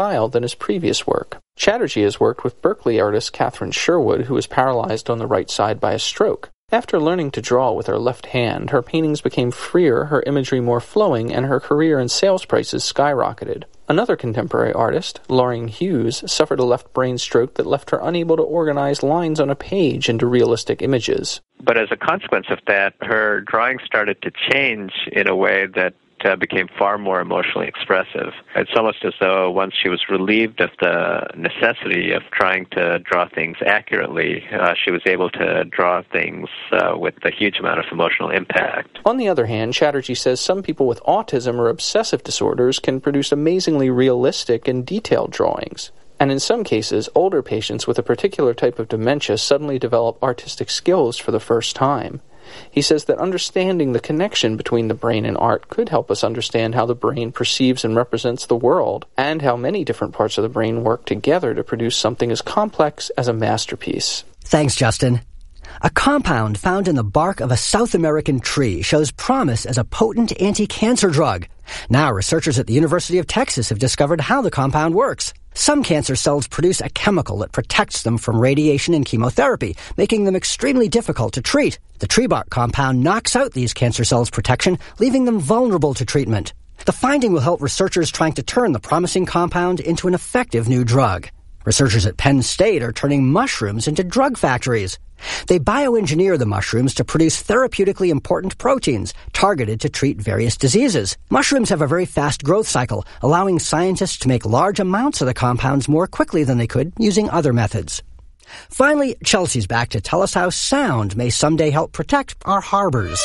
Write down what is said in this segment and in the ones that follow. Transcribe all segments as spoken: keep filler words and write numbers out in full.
style than his previous work. Chatterjee has worked with Berkeley artist Catherine Sherwood, who was paralyzed on the right side by a stroke. After learning to draw with her left hand, her paintings became freer, her imagery more flowing, and her career and sales prices skyrocketed. Another contemporary artist, Lauren Hughes, suffered a left brain stroke that left her unable to organize lines on a page into realistic images. But as a consequence of that, her drawing started to change in a way that Uh, became far more emotionally expressive. It's almost as though once she was relieved of the necessity of trying to draw things accurately, uh, she was able to draw things uh, with a huge amount of emotional impact. On the other hand, Chatterjee says some people with autism or obsessive disorders can produce amazingly realistic and detailed drawings. And in some cases, older patients with a particular type of dementia suddenly develop artistic skills for the first time. He says that understanding the connection between the brain and art could help us understand how the brain perceives and represents the world, and how many different parts of the brain work together to produce something as complex as a masterpiece. Thanks, Justin. A compound found in the bark of a South American tree shows promise as a potent anti-cancer drug. Now, researchers at the University of Texas have discovered how the compound works. Some cancer cells produce a chemical that protects them from radiation and chemotherapy, making them extremely difficult to treat. The tree bark compound knocks out these cancer cells' protection, leaving them vulnerable to treatment. The finding will help researchers trying to turn the promising compound into an effective new drug. Researchers at Penn State are turning mushrooms into drug factories. They bioengineer the mushrooms to produce therapeutically important proteins targeted to treat various diseases. Mushrooms have a very fast growth cycle, allowing scientists to make large amounts of the compounds more quickly than they could using other methods. Finally, Chelsea's back to tell us how sound may someday help protect our harbors.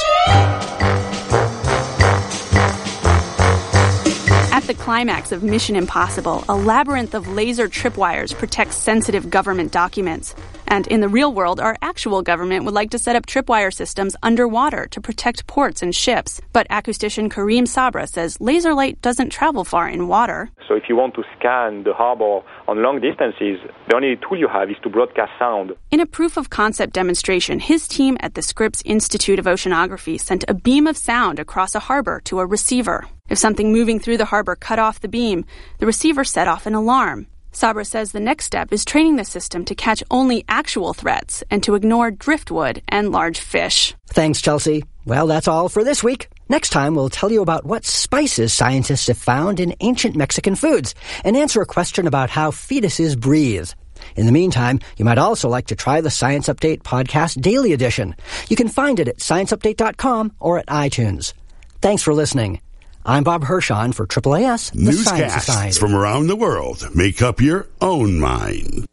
At the climax of Mission Impossible, a labyrinth of laser tripwires protects sensitive government documents. And in the real world, our actual government would like to set up tripwire systems underwater to protect ports and ships. But acoustician Kareem Sabra says laser light doesn't travel far in water. So if you want to scan the harbor on long distances, the only tool you have is to broadcast sound. In a proof-of-concept demonstration, his team at the Scripps Institute of Oceanography sent a beam of sound across a harbor to a receiver. If something moving through the harbor cut off the beam, the receiver set off an alarm. Sabra says the next step is training the system to catch only actual threats and to ignore driftwood and large fish. Thanks, Chelsea. Well, that's all for this week. Next time, we'll tell you about what spices scientists have found in ancient Mexican foods and answer a question about how fetuses breathe. In the meantime, you might also like to try the Science Update Podcast Daily Edition. You can find it at science update dot com or at iTunes. Thanks for listening. I'm Bob Hirschon for Triple A S, the Science Society. Newscasts from around the world. Make up your own mind.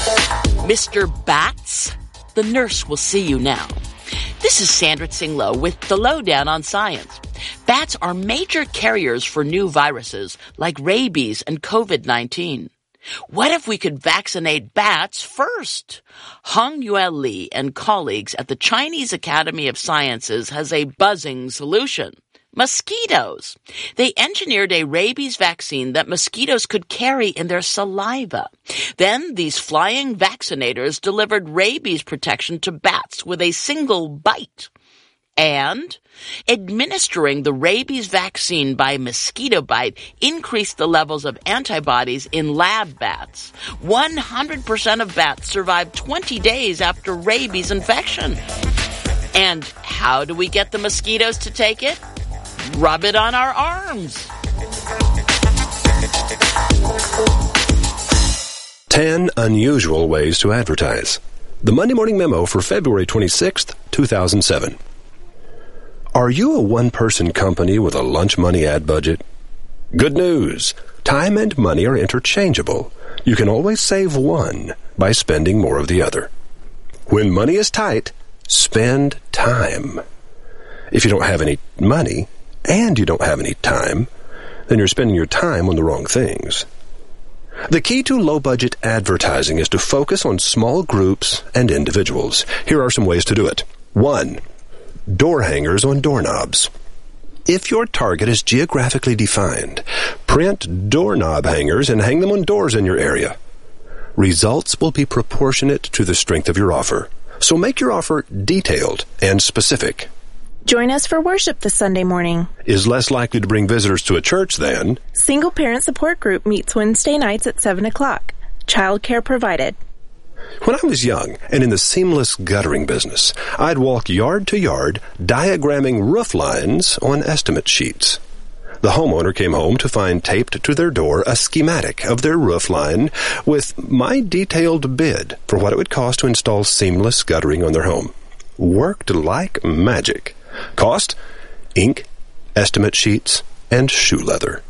Mister Bats, the nurse will see you now. This is Sandra Tsinglow with the Lowdown on Science. Bats are major carriers for new viruses like rabies and covid nineteen. What if we could vaccinate bats first? Hong Yue Li and colleagues at the Chinese Academy of Sciences has a buzzing solution. Mosquitoes. They engineered a rabies vaccine that mosquitoes could carry in their saliva. Then these flying vaccinators delivered rabies protection to bats with a single bite. And administering the rabies vaccine by mosquito bite increased the levels of antibodies in lab bats. one hundred percent of bats survived twenty days after rabies infection. And how do we get the mosquitoes to take it? Rub it on our arms. Ten unusual ways to advertise. The Monday Morning Memo for February twenty-sixth, two thousand seven. Are you a one-person company with a lunch money ad budget? Good news. Time and money are interchangeable. You can always save one by spending more of the other. When money is tight, spend time. If you don't have any money, and you don't have any time, then you're spending your time on the wrong things. The key to low-budget advertising is to focus on small groups and individuals. Here are some ways to do it. One, door hangers on doorknobs. If your target is geographically defined, print doorknob hangers and hang them on doors in your area. Results will be proportionate to the strength of your offer, so make your offer detailed and specific. Join us for worship this Sunday morning. Is less likely to bring visitors to a church than. Single Parent Support Group meets Wednesday nights at seven o'clock. Child care provided. When I was young and in the seamless guttering business, I'd walk yard to yard, diagramming roof lines on estimate sheets. The homeowner came home to find taped to their door a schematic of their roof line with my detailed bid for what it would cost to install seamless guttering on their home. Worked like magic. Cost? Ink, estimate sheets, and shoe leather.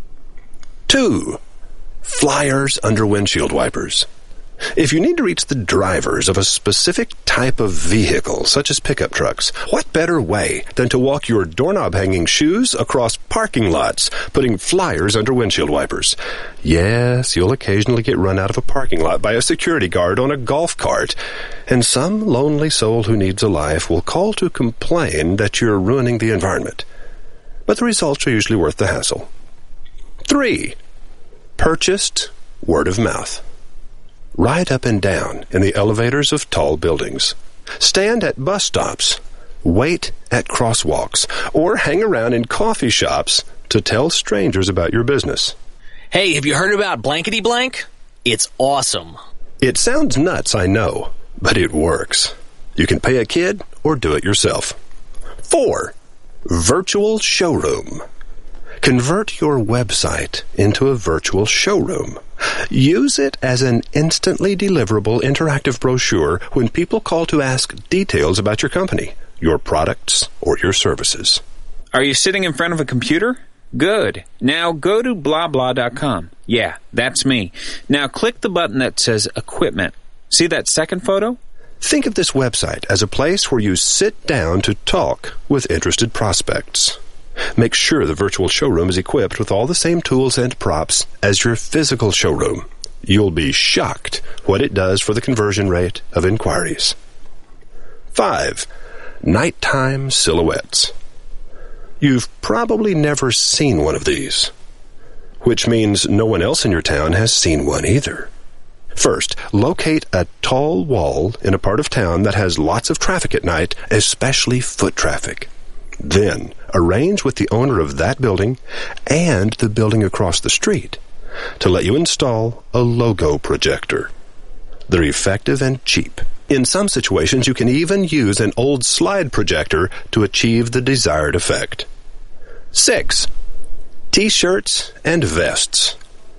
Two, flyers under windshield wipers. If you need to reach the drivers of a specific type of vehicle, such as pickup trucks, what better way than to walk your doorknob-hanging shoes across parking lots, putting flyers under windshield wipers? Yes, you'll occasionally get run out of a parking lot by a security guard on a golf cart, and some lonely soul who needs a life will call to complain that you're ruining the environment. But the results are usually worth the hassle. Three, purchased word of mouth. Ride up and down in the elevators of tall buildings. Stand at bus stops. Wait at crosswalks. Or hang around in coffee shops to tell strangers about your business. Hey, have you heard about Blankety Blank? It's awesome. It sounds nuts, I know, but it works. You can pay a kid or do it yourself. Four, virtual showroom. Convert your website into a virtual showroom. Use it as an instantly deliverable interactive brochure when people call to ask details about your company, your products, or your services. Are you sitting in front of a computer? Good. Now go to blah blah dot com. Yeah, that's me. Now click the button that says Equipment. See that second photo? Think of this website as a place where you sit down to talk with interested prospects. Make sure the virtual showroom is equipped with all the same tools and props as your physical showroom. You'll be shocked what it does for the conversion rate of inquiries. Five, nighttime silhouettes. You've probably never seen one of these, which means no one else in your town has seen one either. First, locate a tall wall in a part of town that has lots of traffic at night, especially foot traffic. Then, arrange with the owner of that building and the building across the street to let you install a logo projector. They're effective and cheap. In some situations, you can even use an old slide projector to achieve the desired effect. Six, T-shirts and vests.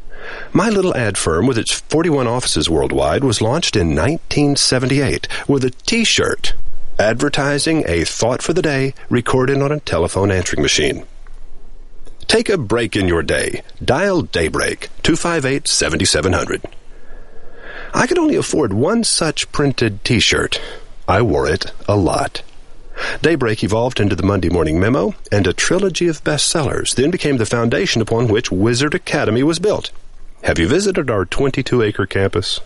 My little ad firm, with its forty-one offices worldwide, was launched in nineteen seventy-eight with a T-shirt advertising a thought for the day recorded on a telephone answering machine. Take a break in your day. Dial Daybreak, two five eight, seven seven zero zero. I could only afford one such printed T-shirt. I wore it a lot. Daybreak evolved into the Monday Morning Memo and a trilogy of bestsellers, then became the foundation upon which Wizard Academy was built. Have you visited our twenty-two acre campus?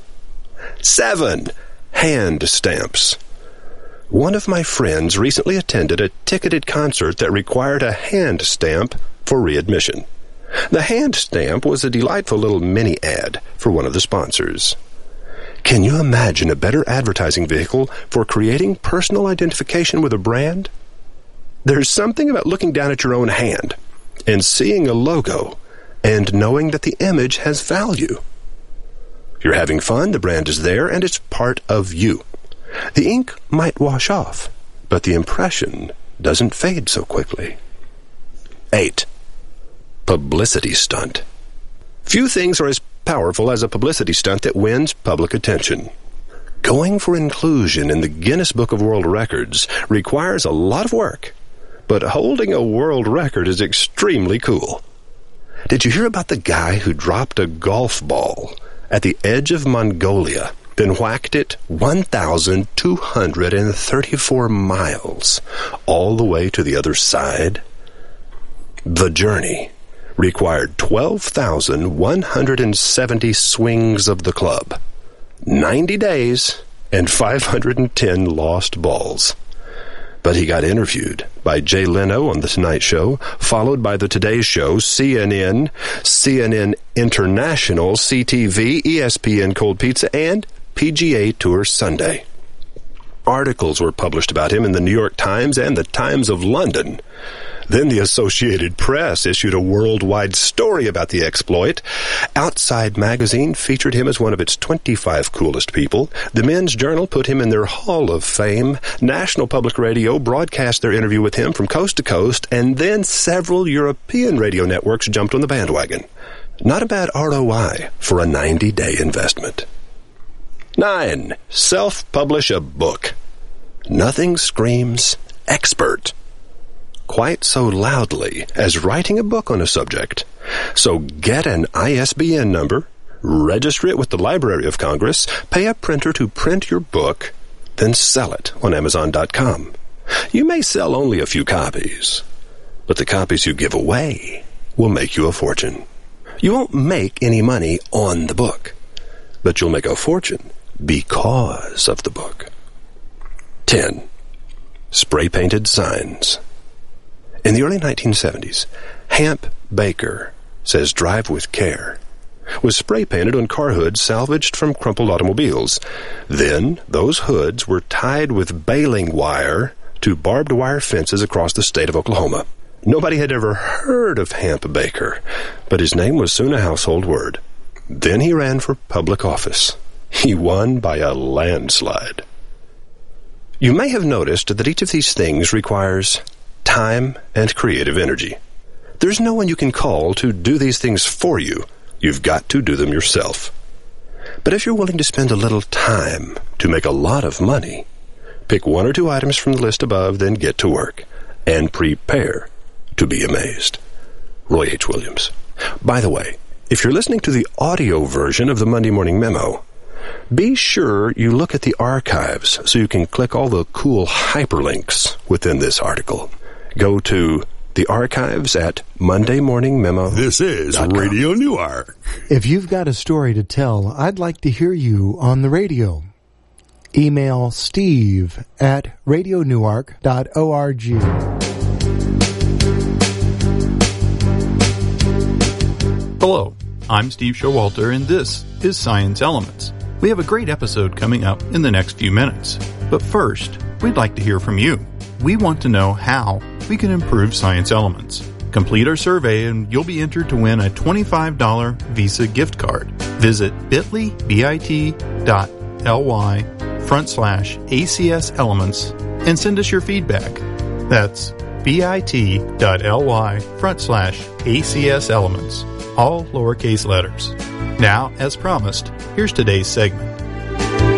Seven, hand stamps. One of my friends recently attended a ticketed concert that required a hand stamp for readmission. The hand stamp was a delightful little mini ad for one of the sponsors. Can you imagine a better advertising vehicle for creating personal identification with a brand? There's something about looking down at your own hand and seeing a logo and knowing that the image has value. You're having fun, the brand is there, and it's part of you. The ink might wash off, but the impression doesn't fade so quickly. Eight, publicity stunt. Few things are as powerful as a publicity stunt that wins public attention. Going for inclusion in the Guinness Book of World Records requires a lot of work, but holding a world record is extremely cool. Did you hear about the guy who dropped a golf ball at the edge of Mongolia, then whacked it one thousand two hundred thirty-four miles, all the way to the other side? The journey required twelve thousand one hundred seventy swings of the club, ninety days, and five hundred ten lost balls. But he got interviewed by Jay Leno on The Tonight Show, followed by The Today Show, C N N, C N N International, C T V, E S P N Cold Pizza, and P G A Tour Sunday. Articles were published about him in the New York Times and the Times of London. Then the Associated Press issued a worldwide story about the exploit. Outside magazine featured him as one of its twenty-five coolest people. The Men's Journal put him in their Hall of Fame. National Public Radio broadcast their interview with him from coast to coast, and then several European radio networks jumped on the bandwagon. Not a bad R O I for a ninety-day investment. Nine. Self-publish a book. Nothing screams expert quite so loudly as writing a book on a subject. So get an I S B N number, register it with the Library of Congress, pay a printer to print your book, then sell it on Amazon dot com. You may sell only a few copies, but the copies you give away will make you a fortune. You won't make any money on the book, but you'll make a fortune because of the book. ten. Spray-painted signs. In the early nineteen seventies, Hamp Baker says drive with care was spray-painted on car hoods salvaged from crumpled automobiles. Then, those hoods were tied with baling wire to barbed wire fences across the state of Oklahoma. Nobody had ever heard of Hamp Baker, but his name was soon a household word. Then he ran for public office. He won by a landslide. You may have noticed that each of these things requires time and creative energy. There's no one you can call to do these things for you. You've got to do them yourself. But if you're willing to spend a little time to make a lot of money, pick one or two items from the list above, then get to work. And prepare to be amazed. Roy H. Williams. By the way, if you're listening to the audio version of the Monday Morning Memo, be sure you look at the archives so you can click all the cool hyperlinks within this article. Go to the archives at Monday Morning Memo. This is Radio Newark. If you've got a story to tell, I'd like to hear you on the radio. Email steve at radio newark dot org. Hello, I'm Steve Showalter, and this is Science Elements. We have a great episode coming up in the next few minutes. But first, we'd like to hear from you. We want to know how we can improve Science Elements. Complete our survey and you'll be entered to win a twenty-five dollars Visa gift card. Visit bit.ly, bit.ly front slash ACS Elements and send us your feedback. That's bit.ly front slash ACS Elements. All lowercase letters. Now, as promised, here's today's segment.